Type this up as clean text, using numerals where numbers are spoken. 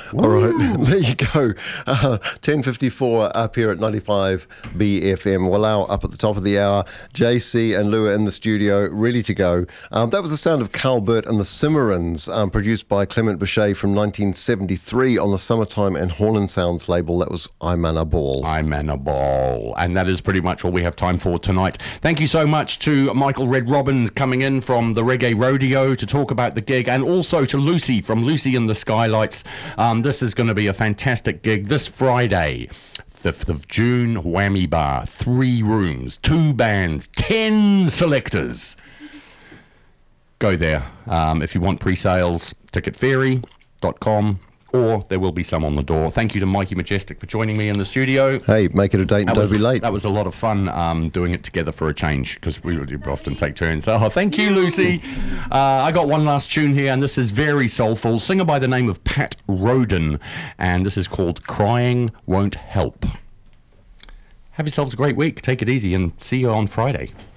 All right, there you go. 10:54 up here at 95 BFM. We'll allow up at the top of the hour. JC and Lua in the studio, ready to go. That was the sound of Carl Burt and the Cimarrons, produced by Clement Boucher from 1973 on the Summertime and Horn Sounds label. That was I'm Anna Ball. I'm Anna Ball. And that is pretty much all we have time for tonight. Thank you so much to Michael Red Robin coming in from the Reggae Rodeo to talk about the gig, and also to Lucy from Lucy and the Skylights. This is going to be a fantastic gig this Friday, 5th of June, Whammy Bar. 3 rooms, 2 bands, 10 selectors. Go there. If you want pre-sales, ticketfairy.com, or there will be some on the door. Thank you to Mikey Majestic for joining me in the studio. Hey, make it a date and don't be late. That was a lot of fun doing it together for a change, because we often take turns. So thank you, Lucy. I got one last tune here, and this is very soulful. Singer by the name of Pat Roden, and this is called Crying Won't Help. Have yourselves a great week. Take it easy, and see you on Friday.